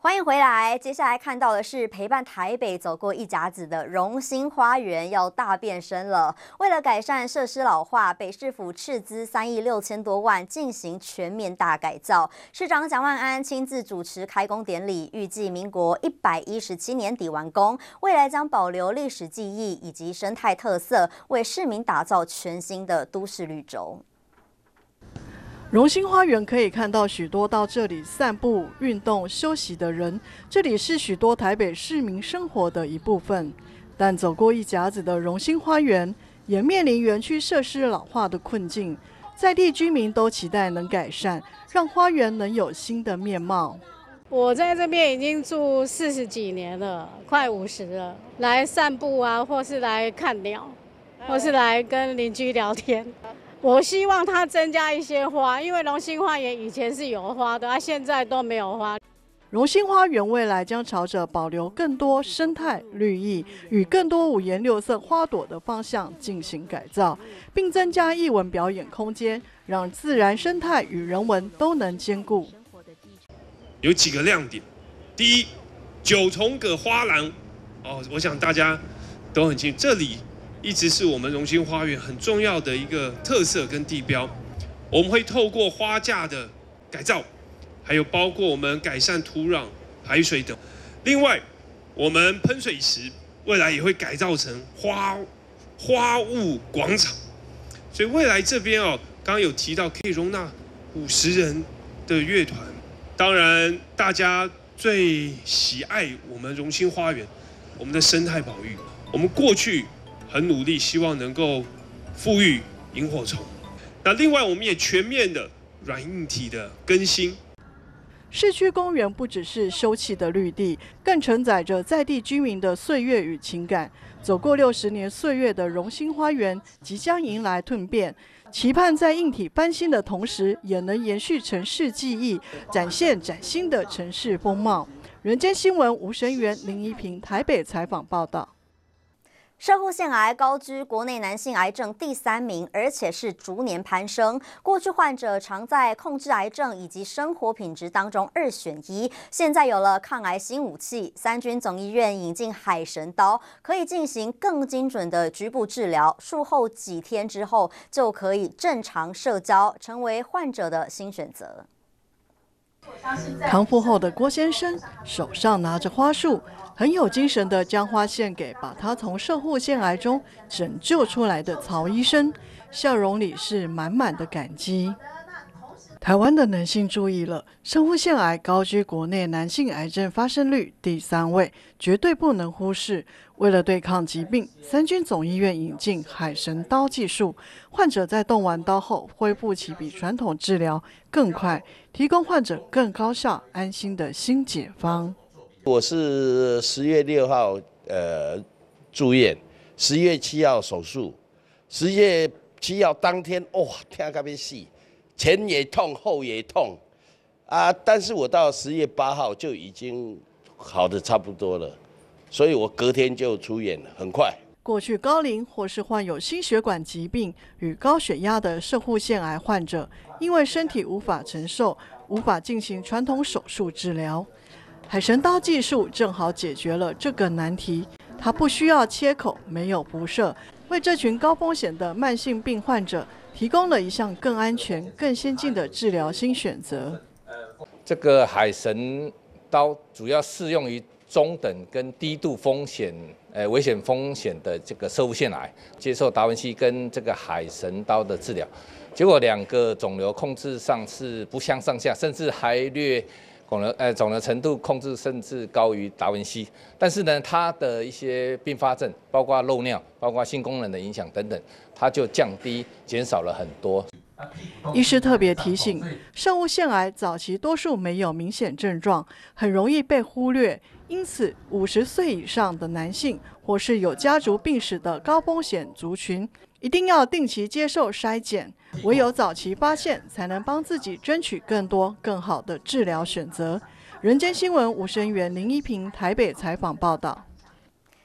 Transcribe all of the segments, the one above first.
欢迎回来。接下来看到的是陪伴台北走过一甲子的荣兴花园要大变身了。为了改善设施老化，北市府斥资3亿6千多万进行全面大改造。市长蒋万安亲自主持开工典礼，预计民国117年底完工。未来将保留历史记忆以及生态特色，为市民打造全新的都市绿洲。 荣兴花园可以看到许多到这里散步、运动、休息的人，这里是许多台北市民生活的一部分。但走过一甲子的荣兴花园，也面临园区设施老化的困境，在地居民都期待能改善，让花园能有新的面貌。 我在这边已经住40几年了，快50了，来散步啊，或是来看鸟，或是来跟邻居聊天。我希望它增加一些花，因为荣兴花园以前是有花的，现在都没有花。 荣兴花园未来将朝着保留更多生态绿意与更多五颜六色花朵的方向进行改造，并增加艺文表演空间，让自然生态与人文都能兼顾。 有几个亮点，第一，9重葛花廊，我想大家都很清楚，这里一直是我们荣兴花园很重要的一个特色跟地标。我们会透过花架的改造，还有包括我们改善土壤、排水等。另外，我们喷水池未来也会改造成花卉广场。所以未来这边刚刚有提到可以容纳50人的乐团。当然，大家最喜爱我们荣兴花园，我们的生态保育。我们过去很努力，希望能够复育萤火虫。那另外，我们也全面的软硬体的更新。 市区公园不只是休憩的绿地，更承载着在地居民的岁月与情感。走过60年岁月的荣兴花园即将迎来蜕变，期盼在硬体翻新的同时，也能延续城市记忆，展现崭新的城市风貌。人间新闻吴声源、林怡平台北采访报道。 摄护腺癌高居国内男性癌症第3名，而且是逐年攀升。过去患者常在控制癌症以及生活品质当中2选1，现在有了抗癌新武器，三军总医院引进海神刀，可以进行更精准的局部治疗，术后几天之后就可以正常社交，成为患者的新选择。 康复后的郭先生手上拿着花束，很有精神地将花献给把他从摄护腺癌中拯救出来的曹医生，笑容里是满满的感激。台湾的男性注意了，摄护腺癌高居国内男性癌症发生率第3位，绝对不能忽视。为了对抗疾病，三军总医院引进海神刀技术，患者在动完刀后恢复期比传统治疗更快，提供患者更高效安心的新解方。 我是10月6号住院，11月7号手术，11月7号当天痛到要死，前也痛后也痛啊！但是我到10月8号就已经好的差不多了，所以我隔天就出院了，很快。 过去高龄或是患有心血管疾病与高血压的摄护腺癌患者，因为身体无法承受，无法进行传统手术治疗。海神刀技术正好解决了这个难题，它不需要切口，没有辐射，为这群高风险的慢性病患者提供了一项更安全、更先进的治疗新选择。 这个海神刀主要适用于中等跟低度风险、危险风险的这个摄护腺癌，接受达文西跟这个海神刀的治疗，结果2个肿瘤控制上是不相上下，甚至还略肿瘤程度控制甚至高于达文西，但是呢，它的一些并发症，包括漏尿、包括性功能的影响等等，它就减少了很多。 医师特别提醒，摄护腺癌早期多数没有明显症状，很容易被忽略，因此50岁以上的男性或是有家族病史的高风险族群，一定要定期接受筛检，唯有早期发现，才能帮自己争取更多更好的治疗选择。人间新闻吴声源、林怡平台北采访报道。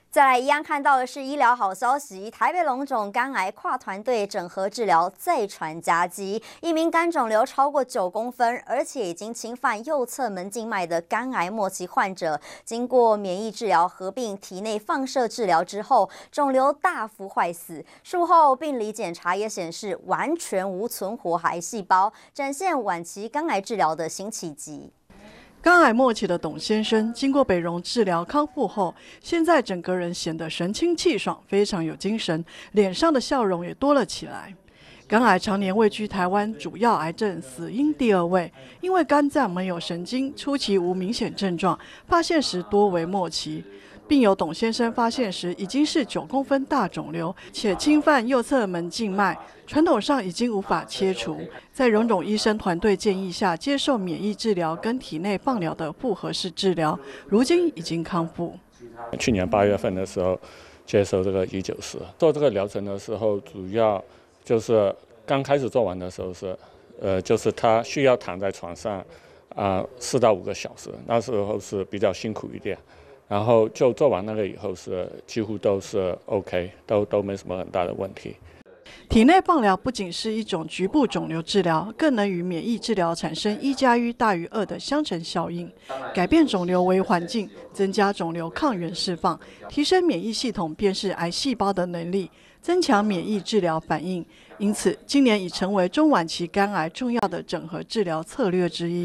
再来一样看到的是医疗好消息，台北龙总肝癌跨团队整合治疗再传佳绩，一名肝肿瘤超过9公分，而且已经侵犯右侧门静脉的肝癌末期患者，经过免疫治疗合并体内放射治疗之后，肿瘤大幅坏死，术后病理检查也显示完全无存活癌细胞，展现晚期肝癌治疗的新奇迹。 肝癌末期的董先生，经过北荣治疗康复后，现在整个人显得神清气爽，非常有精神，脸上的笑容也多了起来。肝癌常年位居台湾主要癌症死因第2位，因为肝脏没有神经，初期无明显症状，发现时多为末期。病友董先生发现时已经是9公分大肿瘤，且侵犯右侧门静脉，传统上已经无法切除。在荣总医生团队建议下，接受免疫治疗跟体内放疗的复合式治疗，如今已经康复。 去年8月份的时候接受这个194，做这个疗程的时候，主要就是刚开始做完的时候是，就是他需要躺在床上4到5个小时，那时候是比较辛苦一点。然后就做完那个以后是几乎都是 OK， 都没什么很大的问题。 体内放疗不仅是一种局部肿瘤治疗，更能与免疫治疗产生1+1大于2的相乘效应，改变肿瘤微环境，增加肿瘤抗原释放，提升免疫系统辨识癌细胞的能力，增强免疫治疗反应。因此，今年已成为中晚期肝癌重要的整合治疗策略之一。